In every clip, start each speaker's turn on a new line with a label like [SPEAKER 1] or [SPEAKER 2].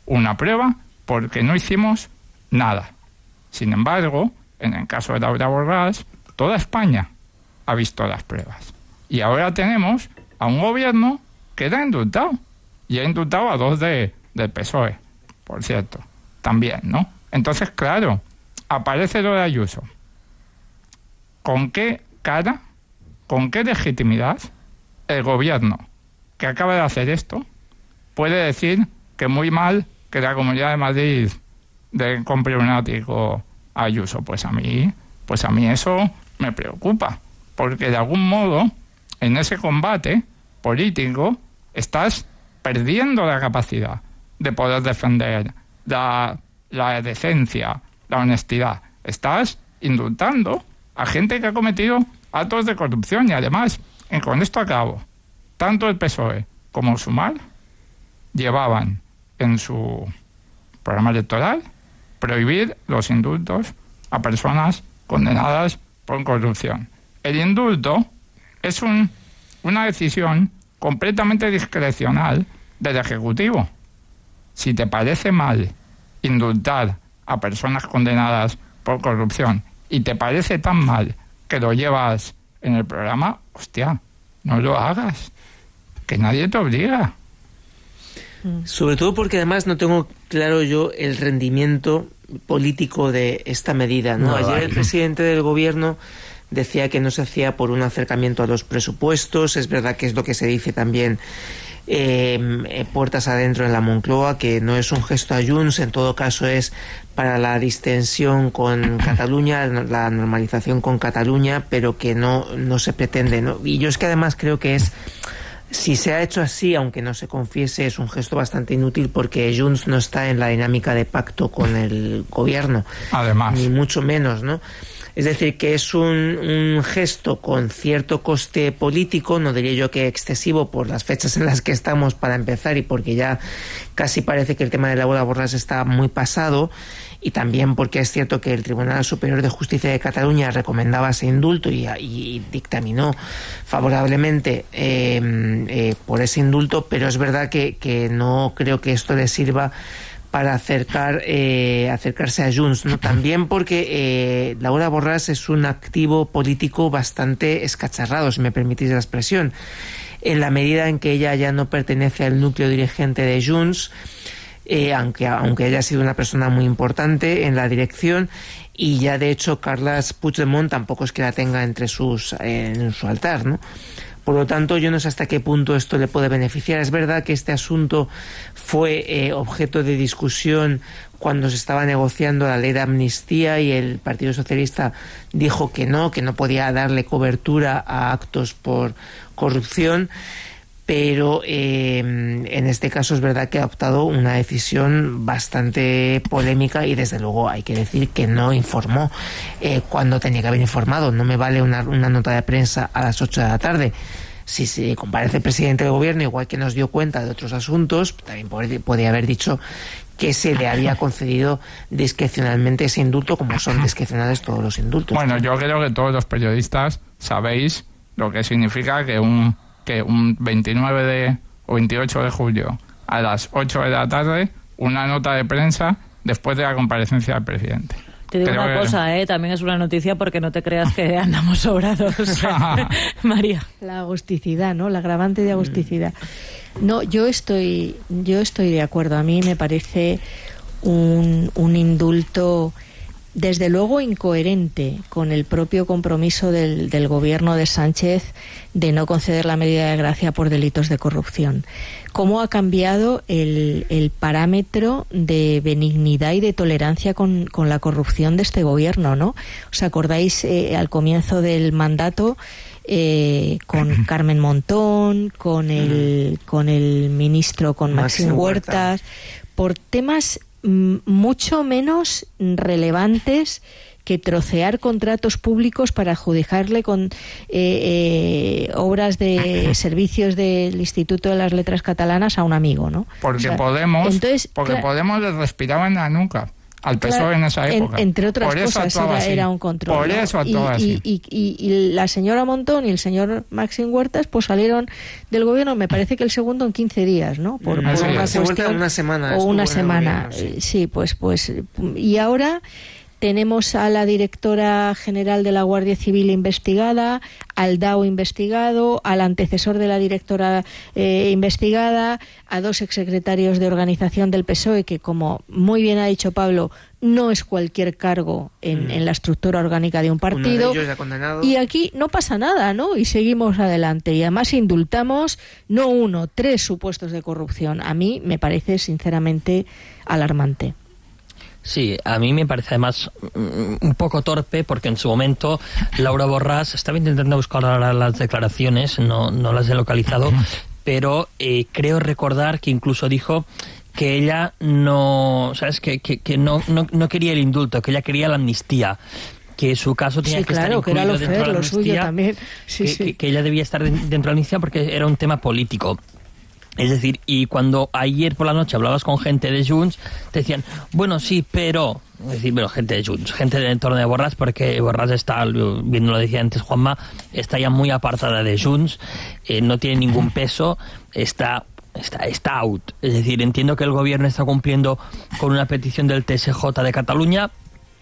[SPEAKER 1] una prueba porque no hicimos nada. Sin embargo, en el caso de Laura Borràs, toda España ha visto las pruebas. Y ahora tenemos a un gobierno que la ha indultado. Y ha indultado a 2 del PSOE, por cierto, también, ¿no? Entonces, claro, aparece lo de Ayuso. ¿Con qué cara, con qué legitimidad el gobierno que acaba de hacer esto puede decir que muy mal que la Comunidad de Madrid le compre un ático a Ayuso? Pues a mí eso me preocupa, porque de algún modo en ese combate político estás perdiendo la capacidad de poder defender la decencia, la honestidad. Estás indultando a gente que ha cometido actos de corrupción y además, con esto acabo, tanto el PSOE como Sumar llevaban en su programa electoral prohibir los indultos a personas condenadas por corrupción. El indulto es una decisión completamente discrecional del Ejecutivo. Si te parece mal indultar a personas condenadas por corrupción y te parece tan mal que lo llevas en el programa, hostia, no lo hagas, que nadie te obliga.
[SPEAKER 2] Sobre todo porque además no tengo claro yo el rendimiento político de esta medida, ¿no? Ayer el presidente del gobierno decía que no se hacía por un acercamiento a los presupuestos. Es verdad que es lo que se dice también puertas adentro en la Moncloa, que no es un gesto a Junts, en todo caso es para la distensión con Cataluña, la normalización con Cataluña, pero que no se pretende, ¿no? Y yo es que además creo que si se ha hecho así, aunque no se confiese, es un gesto bastante inútil, porque Junts no está en la dinámica de pacto con el gobierno, además, ni mucho menos, ¿no? Es decir, que es un gesto con cierto coste político, no diría yo que excesivo por las fechas en las que estamos para empezar y porque ya casi parece que el tema de Laura Borràs está muy pasado, y también porque es cierto que el Tribunal Superior de Justicia de Cataluña recomendaba ese indulto y dictaminó favorablemente por ese indulto, pero es verdad que no creo que esto le sirva para acercarse a Junts, ¿no? También porque Laura Borràs es un activo político bastante escacharrado, si me permitís la expresión, en la medida en que ella ya no pertenece al núcleo dirigente de Junts, aunque haya sido una persona muy importante en la dirección, y ya de hecho Carles Puigdemont tampoco es que la tenga en su altar, ¿no? Por lo tanto, yo no sé hasta qué punto esto le puede beneficiar. Es verdad que este asunto fue objeto de discusión cuando se estaba negociando la ley de amnistía y el Partido Socialista dijo que no podía darle cobertura a actos por corrupción, pero en este caso es verdad que ha adoptado una decisión bastante polémica y desde luego hay que decir que no informó cuando tenía que haber informado. No me vale una nota de prensa a las 8 de la tarde. Si comparece el presidente del gobierno, igual que nos dio cuenta de otros asuntos, también podría haber dicho que se le había concedido discrecionalmente ese indulto, como son discrecionales todos los indultos.
[SPEAKER 1] Bueno, yo creo que todos los periodistas sabéis lo que significa que un 29 o 28 de julio a las 8 de la tarde una nota de prensa después de la comparecencia del presidente.
[SPEAKER 3] Te digo una cosa, también es una noticia, porque no te creas que andamos sobrados. María.
[SPEAKER 4] La agusticidad, ¿no? La agravante de agusticidad. No, yo estoy de acuerdo. A mí me parece un indulto desde luego incoherente con el propio compromiso del gobierno de Sánchez de no conceder la medida de gracia por delitos de corrupción. ¿Cómo ha cambiado el parámetro de benignidad y de tolerancia con la corrupción de este gobierno, ¿no? ¿Os acordáis al comienzo del mandato con Carmen Montón, con el ministro, con Máximo Huertas, por temas mucho menos relevantes que trocear contratos públicos para adjudicarle con obras de servicios del Instituto de las Letras Catalanas a un amigo, ¿no?
[SPEAKER 1] Porque Podemos les respiraba en la nuca al PSOE en esa época.
[SPEAKER 4] Entre otras cosas era un control.
[SPEAKER 1] Por eso actuaba así.
[SPEAKER 4] Y la señora Montón y el señor Máxim Huertas pues salieron del gobierno, me parece que el segundo en 15 días, ¿no?
[SPEAKER 2] Por una semana.
[SPEAKER 4] O una semana. Sí, pues. Y ahora tenemos a la directora general de la Guardia Civil investigada, al DAO investigado, al antecesor de la directora investigada, a 2 exsecretarios de organización del PSOE, que como muy bien ha dicho Pablo, no es cualquier cargo en la estructura orgánica de un partido.
[SPEAKER 2] Uno de ellos ya condenado.
[SPEAKER 4] Y aquí no pasa nada, ¿no? Y seguimos adelante. Y además indultamos no 1, 3 supuestos de corrupción. A mí me parece sinceramente alarmante.
[SPEAKER 5] Sí, a mí me parece además un poco torpe, porque en su momento Laura Borràs, estaba intentando buscar ahora las declaraciones, no las he localizado, pero creo recordar que incluso dijo que ella no, ¿sabes? Que no quería el indulto, que ella quería la amnistía, que su caso tenía que estar incluido dentro de la amnistía,
[SPEAKER 4] también.
[SPEAKER 5] Que ella debía estar dentro de la amnistía porque era un tema político. Es decir, y cuando ayer por la noche hablabas con gente de Junts, te decían, bueno, sí, pero... Es decir, pero gente de Junts, gente del entorno de Borràs, porque Borràs está, bien lo decía antes Juanma, está ya muy apartada de Junts, no tiene ningún peso, está out. Es decir, entiendo que el gobierno está cumpliendo con una petición del TSJ de Cataluña.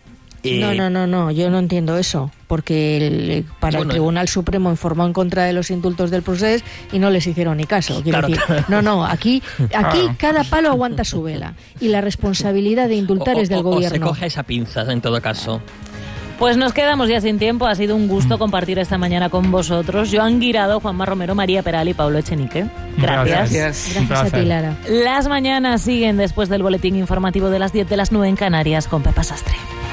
[SPEAKER 4] No, yo no entiendo eso, porque el Tribunal Supremo informó en contra de los indultos del Procés y no les hicieron ni caso. Quiero decir, no, aquí cada palo aguanta su vela y la responsabilidad de indultar es del gobierno.
[SPEAKER 5] O se coge esa pinza, en todo caso.
[SPEAKER 3] Pues nos quedamos ya sin tiempo. Ha sido un gusto compartir esta mañana con vosotros. Joan Guirado, Juanma Romero, María Peral y Pablo Echenique. Gracias
[SPEAKER 4] a ti, Lara.
[SPEAKER 3] Las mañanas siguen después del boletín informativo de las 10 de las 9 en Canarias con Pepa Sastre.